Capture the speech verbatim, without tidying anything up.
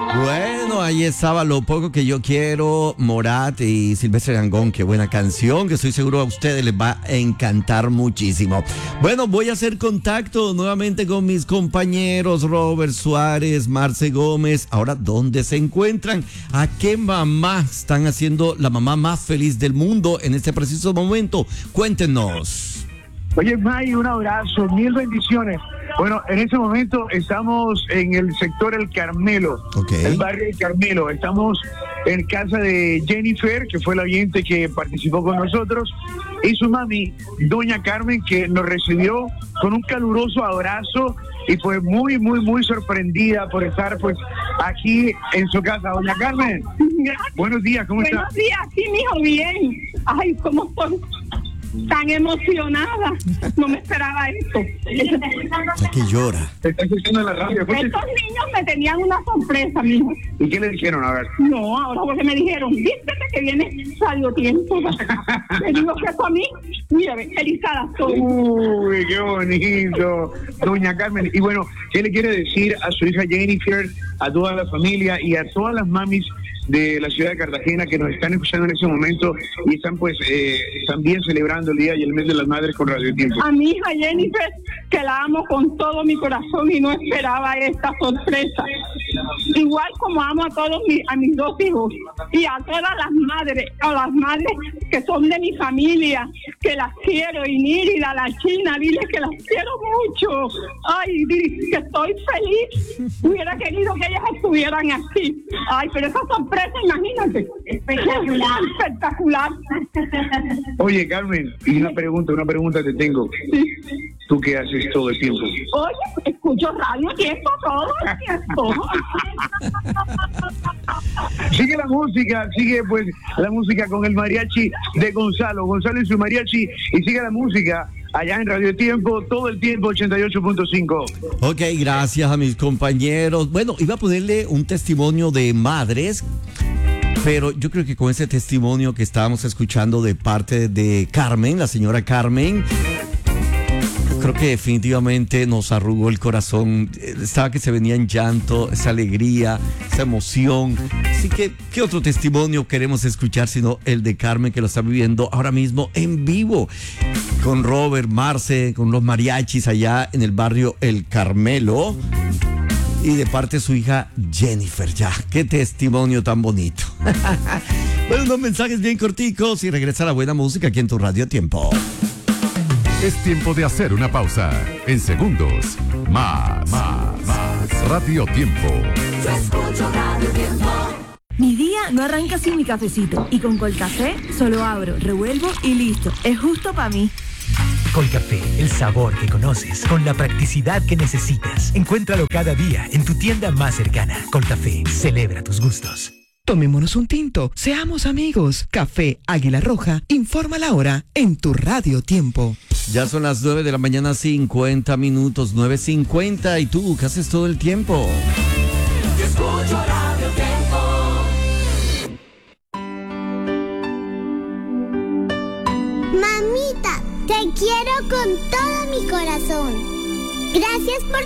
Bueno, ahí estaba Lo Poco Que Yo Quiero, Morat y Silvestre Dangond. Qué buena canción, que estoy seguro a ustedes les va a encantar muchísimo. Bueno, voy a hacer contacto nuevamente con mis compañeros Robert Suárez, Marce Gómez. Ahora, ¿dónde se encuentran? ¿A qué mamá están haciendo la mamá más feliz del mundo en este preciso momento? Cuéntenos. Oye, May, un abrazo, mil bendiciones. Bueno, en este momento estamos en el sector El Carmelo, okay. El barrio El Carmelo. Estamos en casa de Jennifer, que fue la oyente que participó con nosotros, y su mami, doña Carmen, que nos recibió con un caluroso abrazo y fue muy, muy, muy sorprendida por estar pues aquí en su casa. Doña Carmen, buenos días, ¿cómo está? Buenos días, sí, mijo, bien. Ay, ¿cómo estoy? Tan emocionada, no me esperaba esto. Ya que llora. Te está escuchando en la radio. Estos niños me tenían una sorpresa, mijo. ¿Y qué le dijeron? A ver. No, ahora porque me dijeron, vístete que viene Radio Tiempo. Le digo que eso a mí, mira, felizadas todas. Uy, qué bonito, doña Carmen. Y bueno, ¿qué le quiere decir a su hija Jennifer, a toda la familia y a todas las mamis de la ciudad de Cartagena que nos están escuchando en este momento y están pues eh, también celebrando el Día y el Mes de las Madres con Radio Tiempo? A mi hija Jennifer, que la amo con todo mi corazón y no esperaba esta sorpresa. Igual como amo a todos mis, a mis dos hijos y a todas las madres, a las madres que son de mi familia, que las quiero, y Nírida, la China, dile que las quiero mucho. Ay, dile que estoy feliz. Hubiera querido que ellas estuvieran así. Ay, pero esa sorpresa, imagínate. Espectacular. Espectacular. Oye, Carmen, y una pregunta, una pregunta te tengo. Sí. ¿Tú qué haces todo el tiempo? Oye, escucho Radio Tiempo todo el tiempo. Sigue la música, sigue pues la música con el mariachi de Gonzalo, Gonzalo y su mariachi, y sigue la música allá en Radio Tiempo, todo el tiempo, ochenta y ocho punto cinco. Ok, gracias a mis compañeros. Bueno, iba a ponerle un testimonio de madres, pero yo creo que con ese testimonio que estábamos escuchando de parte de Carmen, la señora Carmen, creo que definitivamente nos arrugó el corazón. Estaba que se venía en llanto, esa alegría, esa emoción. Así que, ¿qué otro testimonio queremos escuchar sino el de Carmen, que lo está viviendo ahora mismo en vivo con Robert, Marce, con los mariachis allá en el barrio El Carmelo, y de parte de su hija Jennifer? Ya, qué testimonio tan bonito. Bueno, unos mensajes bien corticos y regresa la buena música aquí en tu Radio Tiempo. Es tiempo de hacer una pausa. En segundos, más, más, más. Radio Tiempo. Yo escucho Radio Tiempo. Mi día no arranca sin mi cafecito. Y con Colcafé solo abro, revuelvo y listo. Es justo para mí. Colcafé, el sabor que conoces, con la practicidad que necesitas. Encuéntralo cada día en tu tienda más cercana. Colcafé, celebra tus gustos. Tomémonos un tinto, seamos amigos. Café Águila Roja, informa la hora en tu Radio Tiempo. Ya son las nueve de la mañana, cincuenta minutos, nueve cincuenta. ¿Y tú qué haces todo el tiempo? Yo escucho Radio Tiempo. Mamita, te quiero con todo mi corazón. Gracias por